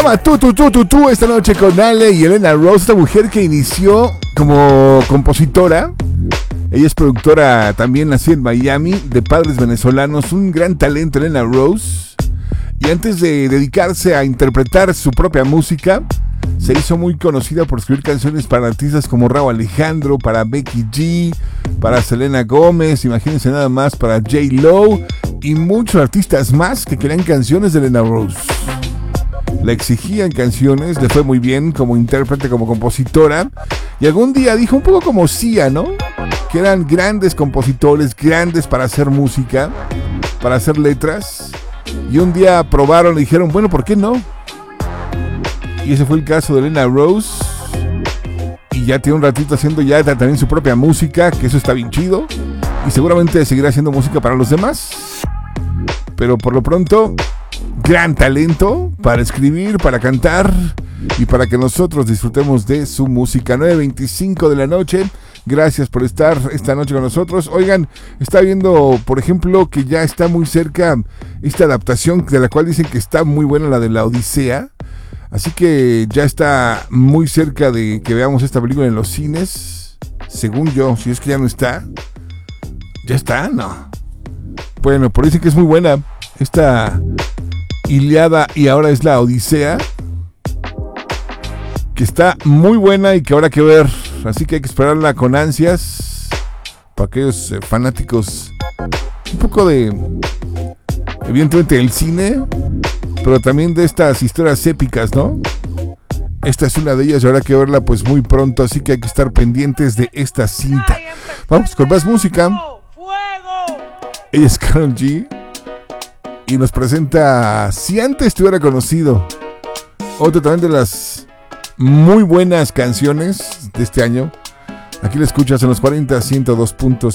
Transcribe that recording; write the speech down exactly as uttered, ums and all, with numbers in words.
llama Tú, Tú, Tú, Tú, Tú, esta noche con Ale y Elena Rose, esta mujer que inició como compositora. Ella es productora también, nació en Miami, de padres venezolanos, un gran talento, Elena Rose. Y antes de dedicarse a interpretar su propia música, se hizo muy conocida por escribir canciones para artistas como Rauw Alejandro, para Becky G, para Selena Gómez, imagínense nada más, para J Lo y muchos artistas más que querían canciones de Elena Rose. Le exigían canciones, le fue muy bien como intérprete, como compositora. Y algún día dijo, un poco como Sia, ¿no? Que eran grandes compositores, grandes para hacer música, para hacer letras. Y un día probaron y dijeron, bueno, ¿por qué no? Y ese fue el caso de Elena Rose. Y ya tiene un ratito haciendo ya también su propia música, que eso está bien chido. Y seguramente seguirá haciendo música para los demás. Pero por lo pronto, gran talento para escribir, para cantar y para que nosotros disfrutemos de su música. nueve veinticinco de la noche. Gracias por estar esta noche con nosotros. Oigan, está viendo, por ejemplo, que ya está muy cerca esta adaptación de la cual dicen que está muy buena, la de La Odisea. Así que ya está muy cerca de que veamos esta película en los cines. Según yo, si es que ya no está. ¿Ya está? No. Bueno, pero dicen que es muy buena esta Ilíada y ahora es La Odisea, que está muy buena y que habrá que ver. Así que hay que esperarla con ansias para aquellos eh, fanáticos un poco de, evidentemente, del cine, pero también de estas historias épicas, ¿no? Esta es una de ellas y habrá que verla pues muy pronto, así que hay que estar pendientes de esta cinta. Vamos con más música. Ella es Karol G y nos presenta Si antes te hubiera conocido, otra también de las muy buenas canciones de este año. Aquí la escuchas en los cuarenta, ciento dos punto